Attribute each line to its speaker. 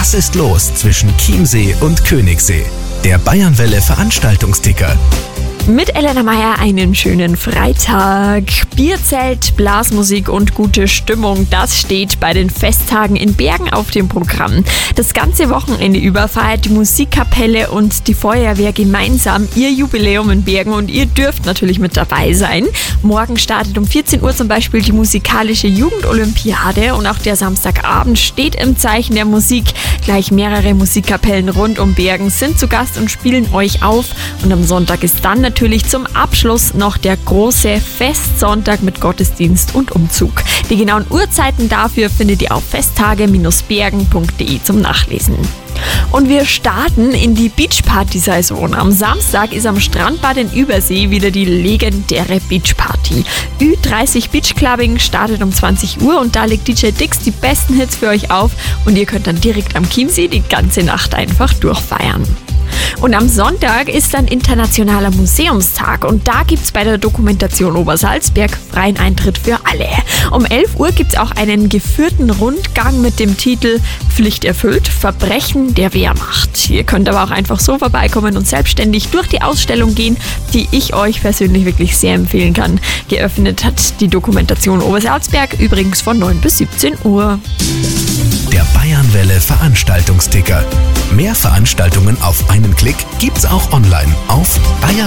Speaker 1: Was ist los zwischen Chiemsee und Königssee? Der Bayernwelle Veranstaltungsticker.
Speaker 2: Mit Elena Meyer einen schönen Freitag. Bierzelt, Blasmusik und gute Stimmung, das steht bei den Festtagen in Bergen auf dem Programm. Das ganze Wochenende über feiert die Musikkapelle und die Feuerwehr gemeinsam ihr Jubiläum in Bergen und ihr dürft natürlich mit dabei sein. Morgen startet um 14 Uhr zum Beispiel die musikalische Jugendolympiade und auch der Samstagabend steht im Zeichen der Musik. Gleich mehrere Musikkapellen rund um Bergen sind zu Gast und spielen euch auf und am Sonntag ist dann natürlich zum Abschluss noch der große Festsonntag mit Gottesdienst und Umzug. Die genauen Uhrzeiten dafür findet ihr auf festtage-bergen.de zum Nachlesen. Und wir starten in die Beachparty-Saison. Am Samstag ist am Strandbad in Übersee wieder die legendäre Beachparty. Ü30 Beachclubbing startet um 20 Uhr und da legt DJ Dix die besten Hits für euch auf und ihr könnt dann direkt am Chiemsee die ganze Nacht einfach durchfeiern. Und am Sonntag ist dann Internationaler Museumstag und da gibt's bei der Dokumentation Obersalzberg freien Eintritt für alle. Um 11 Uhr gibt's auch einen geführten Rundgang mit dem Titel Pflicht erfüllt, Verbrechen der Wehrmacht. Ihr könnt aber auch einfach so vorbeikommen und selbstständig durch die Ausstellung gehen, die ich euch persönlich wirklich sehr empfehlen kann. Geöffnet hat die Dokumentation Obersalzberg übrigens von 9 bis 17 Uhr.
Speaker 1: Der Bayernwelle Veranstaltungsticker. Mehr Veranstaltungen auf einen Klick gibt's auch online auf bayerwelle.at.